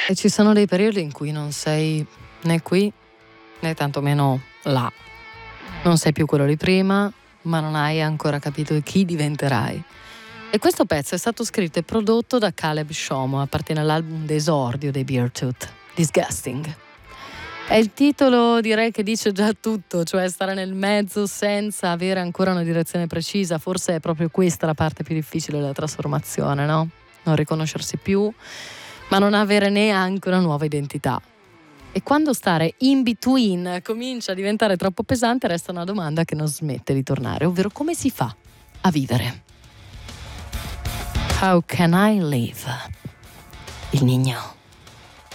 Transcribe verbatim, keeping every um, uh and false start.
E ci sono dei periodi in cui non sei né qui né tantomeno là. Non sei più quello di prima, ma non hai ancora capito chi diventerai. E questo pezzo è stato scritto e prodotto da Caleb Shomo, appartiene all'album d'esordio dei Beartooth, Disgusting. È il titolo, direi, che dice già tutto, cioè stare nel mezzo senza avere ancora una direzione precisa. Forse è proprio questa la parte più difficile della trasformazione, no? Non riconoscersi più, ma non avere neanche una nuova identità. E quando stare in between comincia a diventare troppo pesante, resta una domanda che non smette di tornare, ovvero come si fa a vivere? How can I live? Il Niño.